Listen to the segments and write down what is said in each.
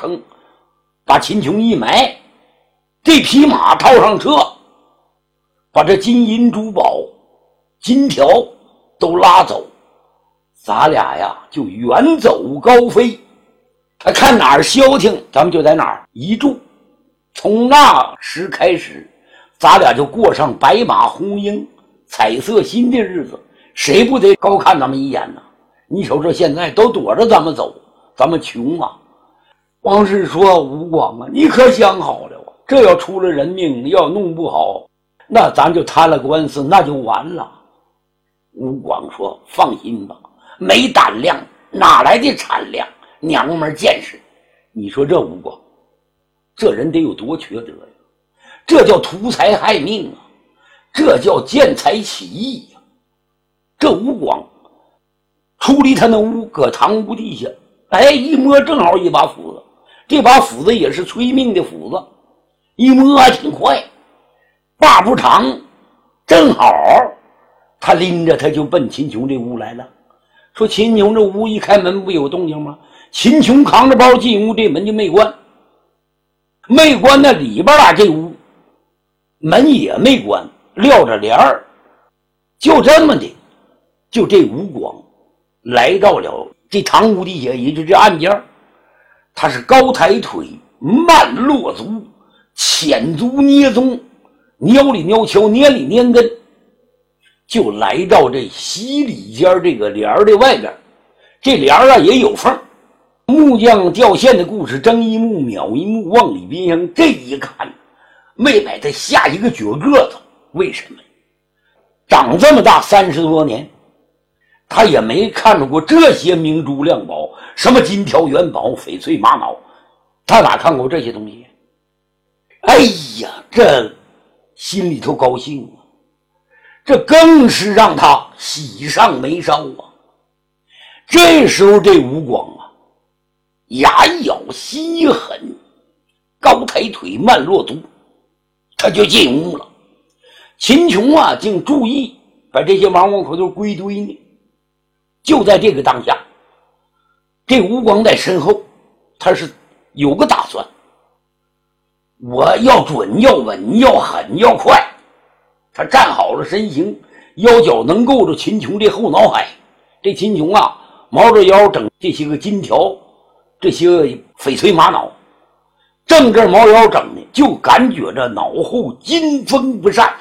坑，把秦琼一埋，这匹马套上车，把这金银珠宝金条都拉走，咱俩呀就远走高飞。他看哪儿消停，咱们就在哪儿一住。从那时开始，咱俩就过上白马红缨彩色新的日子，谁不得高看咱们一眼呢？你瞅这现在都躲着咱们走，咱们穷啊。王氏说，吴广啊，你可想好了，这要出了人命，要弄不好，那咱就摊了官司，那就完了。吴广说，放心吧，没胆量哪来的产量，娘们见识。你说这吴广这人得有多缺德呀？这叫图财害命啊，这叫见财起意呀。这吴广出离他那屋，搁堂屋地下，一摸正好一把斧子，这把斧子也是催命的斧子，一摸还挺快，把不长，正好他拎着他就奔秦琼这屋来了。说秦琼这屋一开门不有动静吗？秦琼扛着包进屋，这门就没关，没关那里边啊，这屋门也没关，撂着帘儿。就这么的，就这吴广来到了这堂屋地下，也就这岸边，他是高抬腿，慢落足，浅足捏踪，撩里撩敲，捏里捏根，就来到这西里间这个帘儿的外边。这帘儿啊也有缝，木匠掉线的故事，睁一目秒一目，往里边上这一看，没把他吓一个脚个子。为什么？长这么大30多年，他也没看着过这些明珠亮宝，什么金条元宝、翡翠玛瑙，他哪看过这些东西？哎呀，这心里头高兴啊，这更是让他喜上眉梢啊。这时候这吴广啊，牙咬心一狠，高抬腿慢落足，他就进屋了。秦琼啊竟注意把这些王王口都归堆呢。就在这个当下，这吴广在身后，他是有个打算，我要准要稳要狠要快。他站好了身形，腰脚能够着秦琼这后脑海。这秦琼啊毛着腰整这些个金条，这些翡翠玛瑙，正这毛腰整呢，就感觉着脑后金风不散。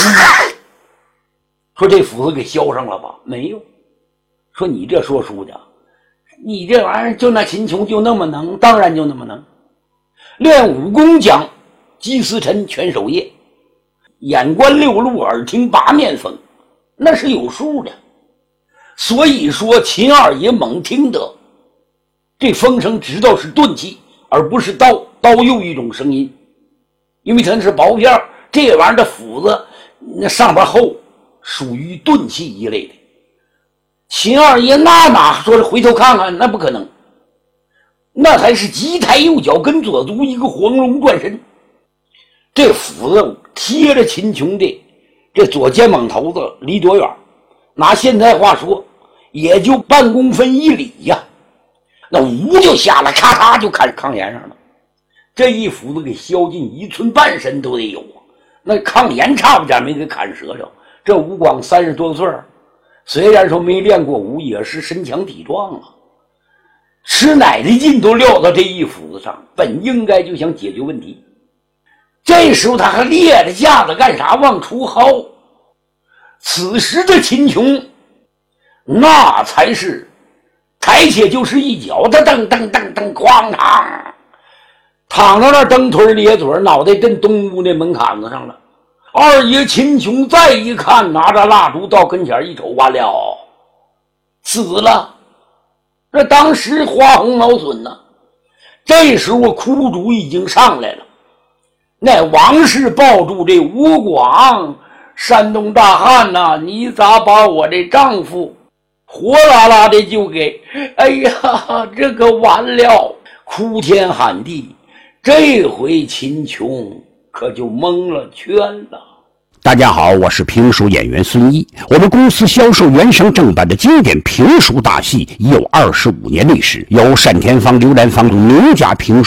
说这斧子给削上了吧？没有。说你这说书的，你这玩意儿就那秦琼就那么能，当然就那么能。练武功讲击丝尘全守业，眼观六路，耳听八面风，那是有数的。所以说秦二爷猛听得这风声，知道是钝器，而不是刀，刀又一种声音，因为它是薄片，这玩意儿的斧子那上边厚，属于钝器一类的。秦二爷那哪说是回头看看，那不可能，那还是急抬右脚跟左足一个黄龙转身，这斧子贴着秦琼的这左肩膀头子离多远？拿现在话说，也就半公分1里呀。那无就下来，咔嚓就砍炕沿上了。这一斧子给削进1寸半深都得有啊。那炕沿差不点没给砍折着。这吴广30多岁，虽然说没练过武，也是身强体壮啊。吃奶的劲都撂到这一斧子上，本应该就想解决问题。这时候他还咧着架子干啥？往出薅。此时的秦琼那才是抬起就是一脚，他噔噔噔噔哐当，躺到那蹬腿咧嘴，脑袋震东屋那门槛子上了。二爷秦琼再一看，拿着蜡烛到跟前一瞅，完了，死了。这当时花红脑损呢。这时候哭主已经上来了，那王氏抱住这吴广，山东大汉呐，你咋把我这丈夫活拉拉的就给，哎呀，这个完了，哭天喊地。这回秦琼可就蒙了圈了。 大家好，我是评书演员孙一。我们公司销售原声正版的经典评书大戏已有25年历史，由单田芳、刘兰芳名家评书